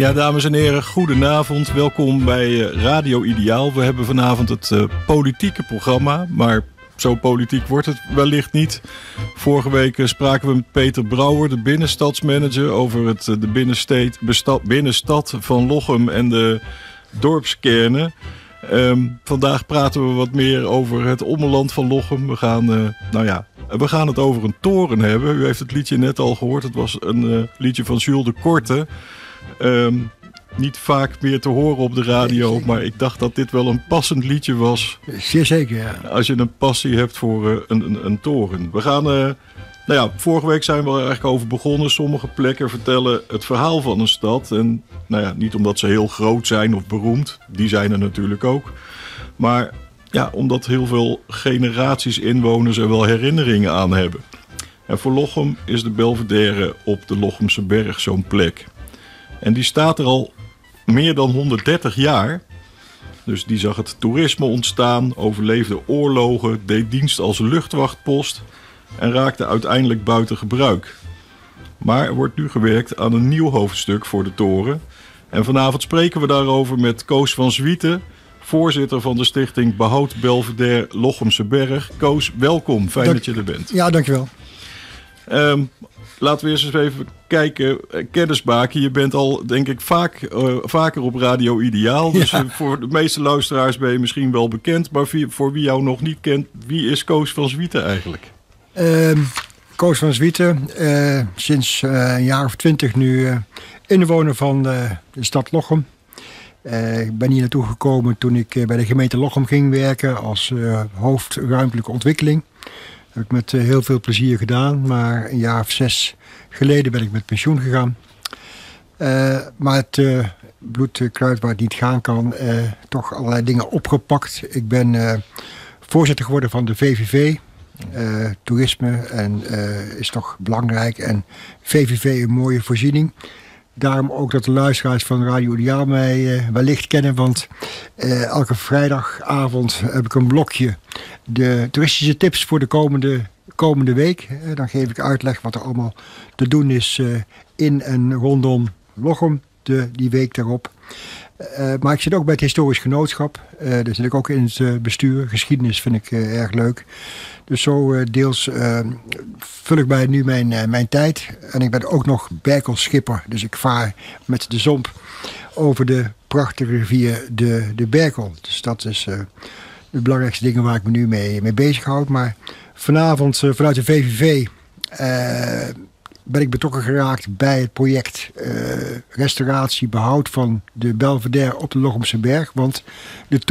Ja, dames en heren, goedenavond. Welkom bij Radio Ideaal. We hebben vanavond het politieke programma, maar zo politiek wordt het wellicht niet. Vorige week spraken we met Peter Brouwer, de binnenstadsmanager, over de binnenstad van Lochem en de dorpskernen. Vandaag praten we wat meer over het ommeland van Lochem. We gaan het over een toren hebben. U heeft het liedje net al gehoord. Het was een liedje van Jules de Korte. Niet vaak meer te horen op de radio, maar ik dacht dat dit wel een passend liedje was. Zeer zeker, ja. Als je een passie hebt voor een toren. We gaan, vorige week zijn we er eigenlijk over begonnen. Sommige plekken vertellen het verhaal van een stad. En niet omdat ze heel groot zijn of beroemd, die zijn er natuurlijk ook. Maar ja, omdat heel veel generaties inwoners er wel herinneringen aan hebben. En voor Lochem is de Belvedere op de Lochemse Berg zo'n plek. En die staat er al meer dan 130 jaar. Dus die zag het toerisme ontstaan, overleefde oorlogen, deed dienst als luchtwachtpost en raakte uiteindelijk buiten gebruik. Maar er wordt nu gewerkt aan een nieuw hoofdstuk voor de toren. En vanavond spreken we daarover met Koos van Zwieten, voorzitter van de stichting Behoud Belvedere Lochemse Berg. Koos, welkom. Fijn dat je er bent. Ja, dankjewel. Laten we eerst eens even kijken, kennismaken. Je bent al, denk ik, vaker op Radio Ideaal. Dus voor de meeste luisteraars ben je misschien wel bekend. Maar voor wie jou nog niet kent, wie is Koos van Zwieten eigenlijk? Koos van Zwieten, sinds een jaar of 20 nu inwoner van de stad Lochem. Ik ben hier naartoe gekomen toen ik bij de gemeente Lochem ging werken als hoofd ruimtelijke ontwikkeling. Dat heb ik met heel veel plezier gedaan, maar een jaar of 6 geleden ben ik met pensioen gegaan. Maar het bloed kruidt waar het niet gaan kan, toch allerlei dingen opgepakt. Ik ben voorzitter geworden van de VVV, toerisme, en is toch belangrijk. En VVV een mooie voorziening. Daarom ook dat de luisteraars van Radio Ideaal mij wellicht kennen, want elke vrijdagavond heb ik een blokje de toeristische tips voor de komende week. Dan geef ik uitleg wat er allemaal te doen is in en rondom Lochem die week daarop. Maar ik zit ook bij het historisch genootschap. Daar zit ik ook in het bestuur. Geschiedenis vind ik erg leuk. Dus zo deels vul ik bij nu mijn tijd. En ik ben ook nog Berkelschipper. Dus ik vaar met de Zomp over de prachtige rivier de Berkel. Dus dat is de belangrijkste dingen waar ik me nu mee bezighoud. Maar vanavond vanuit de VVV ben ik betrokken geraakt bij het project restauratie, behoud van de Belvedere op de Lochemse Berg. Want de